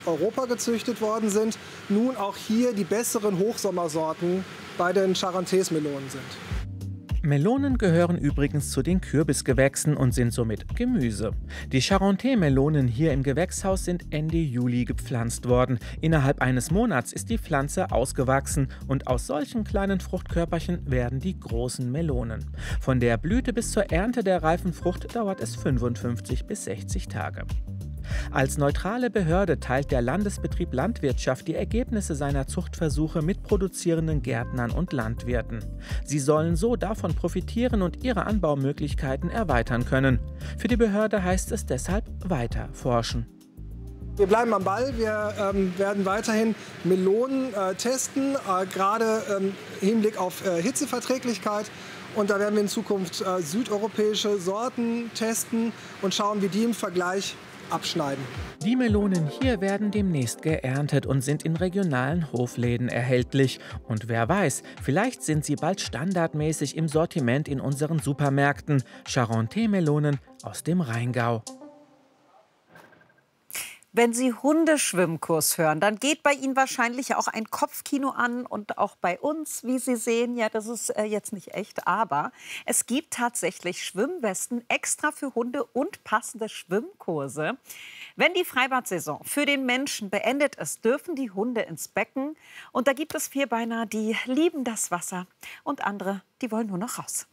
Europa gezüchtet worden sind, nun auch hier die besseren Hochsommersorten bei den Charentaises-Melonen sind. Melonen gehören übrigens zu den Kürbisgewächsen und sind somit Gemüse. Die Charentais-Melonen hier im Gewächshaus sind Ende Juli gepflanzt worden. Innerhalb eines Monats ist die Pflanze ausgewachsen und aus solchen kleinen Fruchtkörperchen werden die großen Melonen. Von der Blüte bis zur Ernte der reifen Frucht dauert es 55 bis 60 Tage. Als neutrale Behörde teilt der Landesbetrieb Landwirtschaft die Ergebnisse seiner Zuchtversuche mit produzierenden Gärtnern und Landwirten. Sie sollen so davon profitieren und ihre Anbaumöglichkeiten erweitern können. Für die Behörde heißt es deshalb weiter forschen. Wir bleiben am Ball. Wir werden weiterhin Melonen testen, gerade im Hinblick auf Hitzeverträglichkeit. Und da werden wir in Zukunft südeuropäische Sorten testen und schauen, wie die im Vergleich abschneiden. Die Melonen hier werden demnächst geerntet und sind in regionalen Hofläden erhältlich. Und wer weiß, vielleicht sind sie bald standardmäßig im Sortiment in unseren Supermärkten. Charentais-Melonen aus dem Rheingau. Wenn Sie Hundeschwimmkurs hören, dann geht bei Ihnen wahrscheinlich auch ein Kopfkino an und auch bei uns, wie Sie sehen. Ja, das ist jetzt nicht echt, aber es gibt tatsächlich Schwimmwesten extra für Hunde und passende Schwimmkurse. Wenn die Freibad-Saison für den Menschen beendet ist, dürfen die Hunde ins Becken. Und da gibt es Vierbeiner, die lieben das Wasser und andere, die wollen nur noch raus.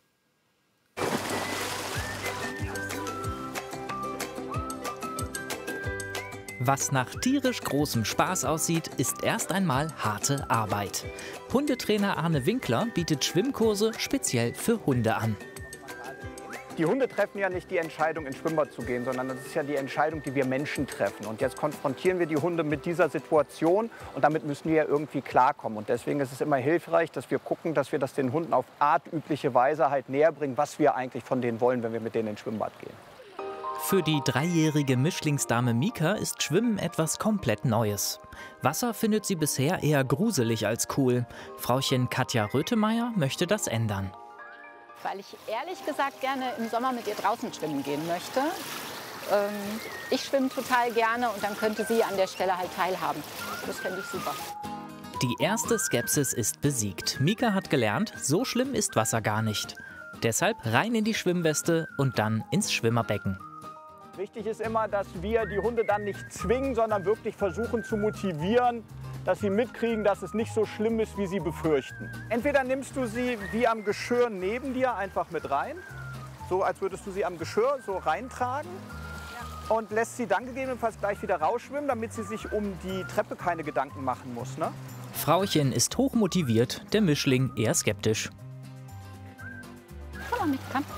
Was nach tierisch großem Spaß aussieht, ist erst einmal harte Arbeit. Hundetrainer Arne Winkler bietet Schwimmkurse speziell für Hunde an. Die Hunde treffen ja nicht die Entscheidung, ins Schwimmbad zu gehen, sondern das ist ja die Entscheidung, die wir Menschen treffen. Und jetzt konfrontieren wir die Hunde mit dieser Situation und damit müssen wir ja irgendwie klarkommen. Und deswegen ist es immer hilfreich, dass wir gucken, dass wir das den Hunden auf artübliche Weise halt näher bringen, was wir eigentlich von denen wollen, wenn wir mit denen ins Schwimmbad gehen. Für die 3-jährige Mischlingsdame Mika ist Schwimmen etwas komplett Neues. Wasser findet sie bisher eher gruselig als cool. Frauchen Katja Röthemeyer möchte das ändern. Weil ich ehrlich gesagt gerne im Sommer mit ihr draußen schwimmen gehen möchte. Ich schwimme total gerne und dann könnte sie an der Stelle halt teilhaben. Das fände ich super. Die erste Skepsis ist besiegt. Mika hat gelernt, so schlimm ist Wasser gar nicht. Deshalb rein in die Schwimmweste und dann ins Schwimmerbecken. Wichtig ist immer, dass wir die Hunde dann nicht zwingen, sondern wirklich versuchen zu motivieren, dass sie mitkriegen, dass es nicht so schlimm ist, wie sie befürchten. Entweder nimmst du sie wie am Geschirr neben dir einfach mit rein, so als würdest du sie am Geschirr so reintragen und lässt sie dann gegebenenfalls gleich wieder rausschwimmen, damit sie sich um die Treppe keine Gedanken machen muss. Ne? Frauchen ist hochmotiviert, der Mischling eher skeptisch. Komm mal mit, komm.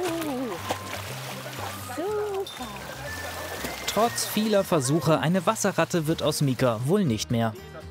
Super. Trotz vieler Versuche, eine Wasserratte wird aus Mika wohl nicht mehr.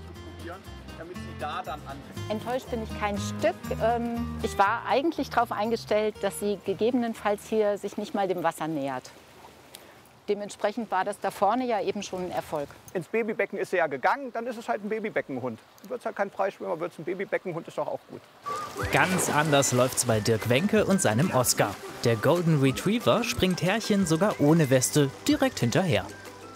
Enttäuscht bin ich kein Stück. Ich war eigentlich darauf eingestellt, dass sie gegebenenfalls hier sich nicht mal dem Wasser nähert. Dementsprechend war das da vorne ja eben schon ein Erfolg. Ins Babybecken ist sie ja gegangen, dann ist es halt ein Babybeckenhund. Wird es halt kein Freischwimmer, wird es ein Babybeckenhund, ist doch auch gut. Ganz anders läuft's bei Dirk Wenke und seinem Oscar. Der Golden Retriever springt Herrchen sogar ohne Weste direkt hinterher.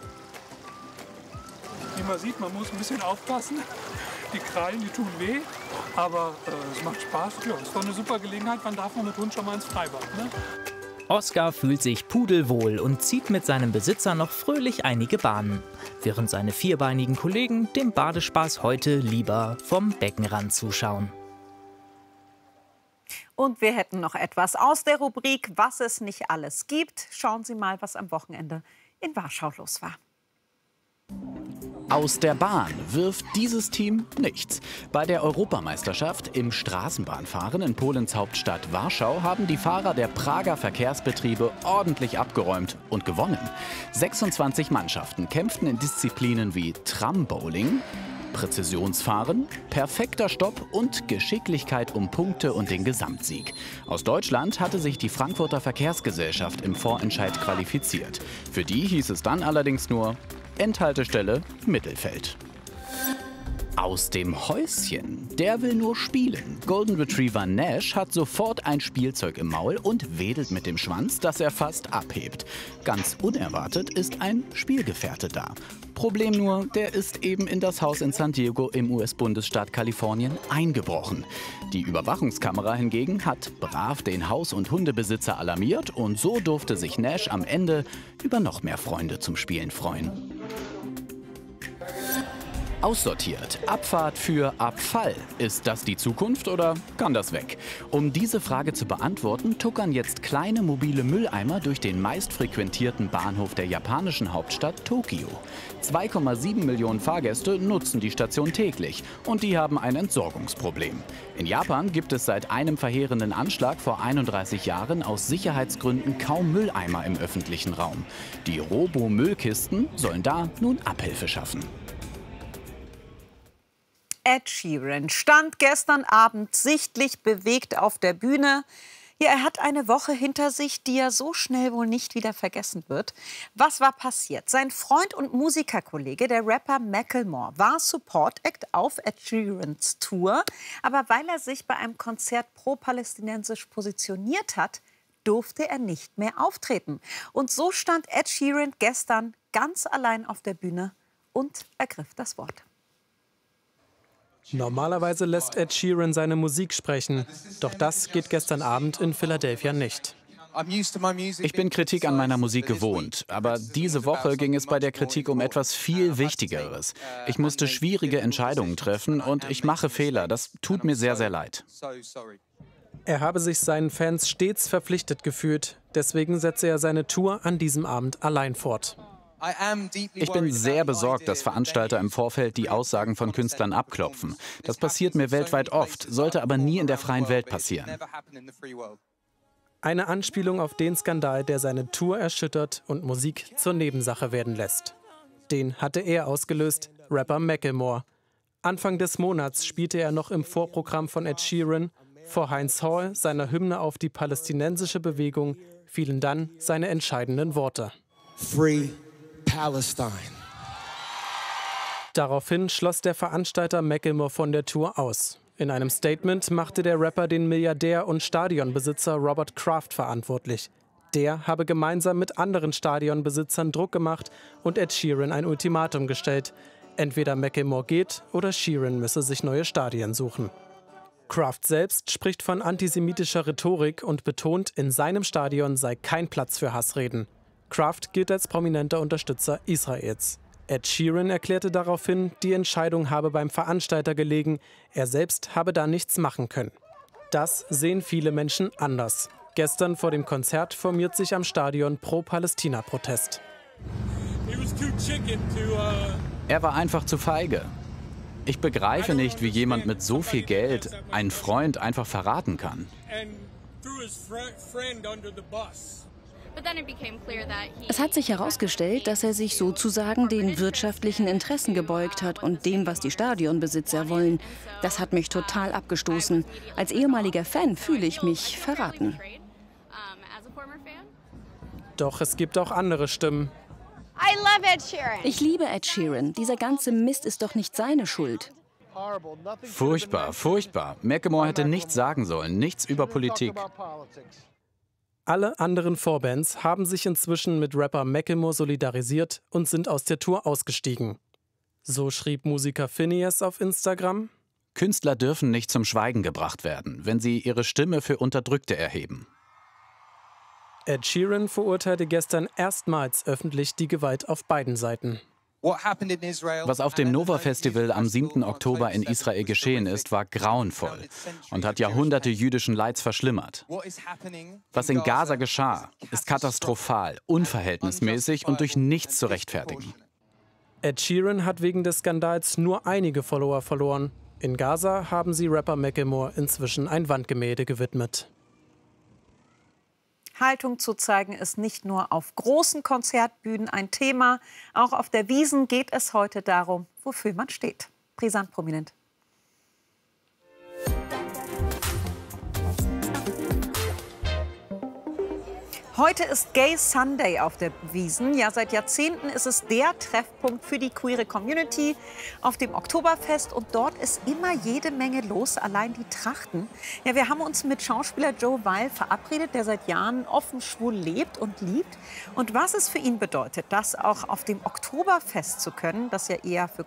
Wie man sieht, man muss ein bisschen aufpassen. Die Krallen, die tun weh, aber es macht Spaß. Ja, ist doch eine super Gelegenheit, man darf mit Hund schon mal ins Freibad. Ne? Oscar fühlt sich pudelwohl und zieht mit seinem Besitzer noch fröhlich einige Bahnen, während seine vierbeinigen Kollegen dem Badespaß heute lieber vom Beckenrand zuschauen. Und wir hätten noch etwas aus der Rubrik Was es nicht alles gibt. Schauen Sie mal, was am Wochenende in Warschau los war. Aus der Bahn wirft dieses Team nichts. Bei der Europameisterschaft im Straßenbahnfahren in Polens Hauptstadt Warschau haben die Fahrer der Prager Verkehrsbetriebe ordentlich abgeräumt und gewonnen. 26 Mannschaften kämpften in Disziplinen wie Trambowling, Präzisionsfahren, perfekter Stopp und Geschicklichkeit um Punkte und den Gesamtsieg. Aus Deutschland hatte sich die Frankfurter Verkehrsgesellschaft im Vorentscheid qualifiziert. Für die hieß es dann allerdings nur Endhaltestelle Mittelfeld. Aus dem Häuschen. Der will nur spielen. Golden Retriever Nash hat sofort ein Spielzeug im Maul und wedelt mit dem Schwanz, dass er fast abhebt. Ganz unerwartet ist ein Spielgefährte da. Problem nur, der ist eben in das Haus in San Diego im US-Bundesstaat Kalifornien eingebrochen. Die Überwachungskamera hingegen hat brav den Haus- und Hundebesitzer alarmiert und so durfte sich Nash am Ende über noch mehr Freunde zum Spielen freuen. Aussortiert. Abfahrt für Abfall. Ist das die Zukunft oder kann das weg? Um diese Frage zu beantworten, tuckern jetzt kleine mobile Mülleimer durch den meistfrequentierten Bahnhof der japanischen Hauptstadt Tokio. 2,7 Millionen Fahrgäste nutzen die Station täglich und die haben ein Entsorgungsproblem. In Japan gibt es seit einem verheerenden Anschlag vor 31 Jahren aus Sicherheitsgründen kaum Mülleimer im öffentlichen Raum. Die Robo-Müllkisten sollen da nun Abhilfe schaffen. Ed Sheeran stand gestern Abend sichtlich bewegt auf der Bühne. Ja, er hat eine Woche hinter sich, die er so schnell wohl nicht wieder vergessen wird. Was war passiert? Sein Freund und Musikerkollege, der Rapper Macklemore, war Support-Act auf Ed Sheerans Tour. Aber weil er sich bei einem Konzert pro-palästinensisch positioniert hat, durfte er nicht mehr auftreten. Und so stand Ed Sheeran gestern ganz allein auf der Bühne und ergriff das Wort. Normalerweise lässt Ed Sheeran seine Musik sprechen. Doch das geht gestern Abend in Philadelphia nicht. Ich bin Kritik an meiner Musik gewohnt, aber diese Woche ging es bei der Kritik um etwas viel Wichtigeres. Ich musste schwierige Entscheidungen treffen und ich mache Fehler. Das tut mir sehr, sehr leid. Er habe sich seinen Fans stets verpflichtet gefühlt. Deswegen setze er seine Tour an diesem Abend allein fort. Ich bin sehr besorgt, dass Veranstalter im Vorfeld die Aussagen von Künstlern abklopfen. Das passiert mir weltweit oft, sollte aber nie in der freien Welt passieren. Eine Anspielung auf den Skandal, der seine Tour erschüttert und Musik zur Nebensache werden lässt. Den hatte er ausgelöst, Rapper Macklemore. Anfang des Monats spielte er noch im Vorprogramm von Ed Sheeran. Vor Heinz Hall, seiner Hymne auf die palästinensische Bewegung, fielen dann seine entscheidenden Worte. Free Palestine. Daraufhin schloss der Veranstalter Macklemore von der Tour aus. In einem Statement machte der Rapper den Milliardär und Stadionbesitzer Robert Kraft verantwortlich. Der habe gemeinsam mit anderen Stadionbesitzern Druck gemacht und Ed Sheeran ein Ultimatum gestellt. Entweder Macklemore geht oder Sheeran müsse sich neue Stadien suchen. Kraft selbst spricht von antisemitischer Rhetorik und betont, in seinem Stadion sei kein Platz für Hassreden. Kraft gilt als prominenter Unterstützer Israels. Ed Sheeran erklärte daraufhin, die Entscheidung habe beim Veranstalter gelegen, er selbst habe da nichts machen können. Das sehen viele Menschen anders. Gestern vor dem Konzert formiert sich am Stadion Pro-Palästina-Protest. Er war einfach zu feige. Ich begreife nicht, wie jemand mit so viel Geld einen Freund einfach verraten kann. Es hat sich herausgestellt, dass er sich sozusagen den wirtschaftlichen Interessen gebeugt hat und dem, was die Stadionbesitzer wollen. Das hat mich total abgestoßen. Als ehemaliger Fan fühle ich mich verraten. Doch es gibt auch andere Stimmen. Ich liebe Ed Sheeran. Dieser ganze Mist ist doch nicht seine Schuld. Furchtbar, furchtbar. Macklemore hätte nichts sagen sollen, nichts über Politik. Alle anderen Vorbands haben sich inzwischen mit Rapper Macklemore solidarisiert und sind aus der Tour ausgestiegen. So schrieb Musiker Phineas auf Instagram: Künstler dürfen nicht zum Schweigen gebracht werden, wenn sie ihre Stimme für Unterdrückte erheben. Ed Sheeran verurteilte gestern erstmals öffentlich die Gewalt auf beiden Seiten. Was auf dem Nova-Festival am 7. Oktober in Israel geschehen ist, war grauenvoll und hat Jahrhunderte jüdischen Leids verschlimmert. Was in Gaza geschah, ist katastrophal, unverhältnismäßig und durch nichts zu rechtfertigen. Ed Sheeran hat wegen des Skandals nur einige Follower verloren. In Gaza haben sie Rapper Macklemore inzwischen ein Wandgemälde gewidmet. Haltung zu zeigen ist nicht nur auf großen Konzertbühnen ein Thema. Auch auf der Wiesn geht es heute darum, wofür man steht. Brisant prominent. Heute ist Gay Sunday auf der Wiesn. Ja, seit Jahrzehnten ist es der Treffpunkt für die queere Community auf dem Oktoberfest. Und dort ist immer jede Menge los, allein die Trachten. Ja, wir haben uns mit Schauspieler Joe Weil verabredet, der seit Jahren offen schwul lebt und liebt. Und was es für ihn bedeutet, das auch auf dem Oktoberfest zu können, das ja eher für